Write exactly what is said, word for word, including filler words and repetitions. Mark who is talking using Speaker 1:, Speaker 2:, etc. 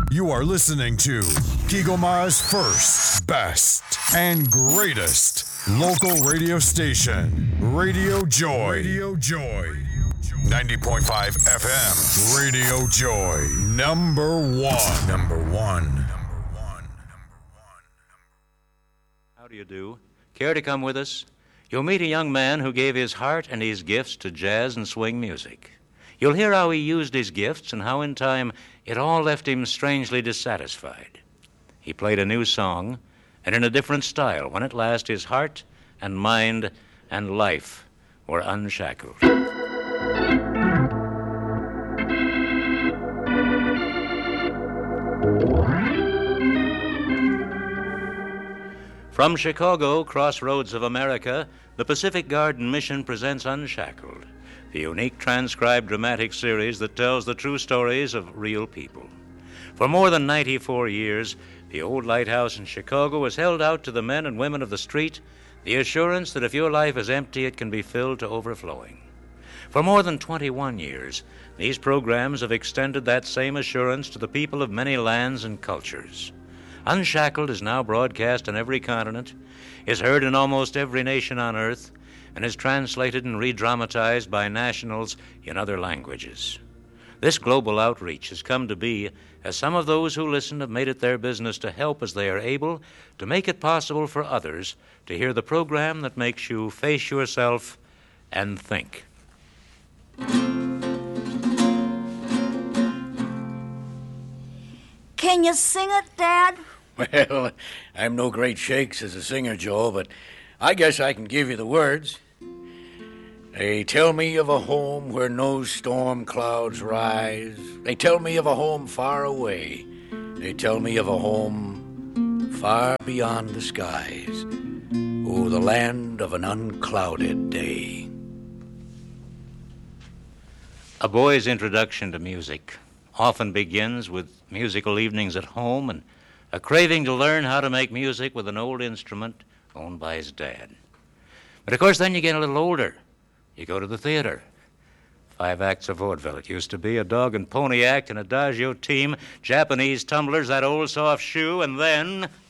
Speaker 1: You are listening to Kigoma's first, best, and greatest local radio station, Radio Joy. Radio Joy. ninety point five F M. Radio Joy. Number one. Number one.
Speaker 2: How do you do? Care to come with us? You'll meet a young man who gave his heart and his gifts to jazz and swing music. You'll hear how he used his gifts and how in time it all left him strangely dissatisfied. He played a new song, and in a different style, when at last his heart and mind and life were unshackled. From Chicago, crossroads of America, the Pacific Garden Mission presents Unshackled, the unique transcribed dramatic series that tells the true stories of real people. For more than ninety-four years, the old lighthouse in Chicago has held out to the men and women of the street the assurance that if your life is empty, it can be filled to overflowing. For more than twenty-one years, these programs have extended that same assurance to the people of many lands and cultures. Unshackled is now broadcast on every continent, is heard in almost every nation on earth, and is translated and re-dramatized by nationals in other languages. This global outreach has come to be as some of those who listen have made it their business to help as they are able to make it possible for others to hear the program that makes you face yourself and think.
Speaker 3: Can you sing it, Dad?
Speaker 4: Well, I'm no great shakes as a singer, Joe, but I guess I can give you the words. They tell me of a home where no storm clouds rise. They tell me of a home far away. They tell me of a home far beyond the skies. Oh, the land of an unclouded day.
Speaker 2: A boy's introduction to music often begins with musical evenings at home and a craving to learn how to make music with an old instrument owned by his dad. But of course, then you get a little older. You go to the theater. Five acts of vaudeville. It used to be a dog and pony act, an adagio team, Japanese tumblers, that old soft shoe, and then